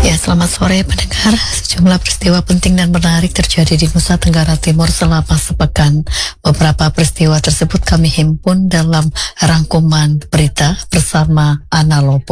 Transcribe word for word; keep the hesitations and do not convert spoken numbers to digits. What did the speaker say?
Ya, selamat sore pendengar. Sejumlah peristiwa penting dan menarik terjadi di Nusa Tenggara Timur selama sepekan. Beberapa peristiwa tersebut kami himpun dalam rangkuman berita bersama Ana Lopo.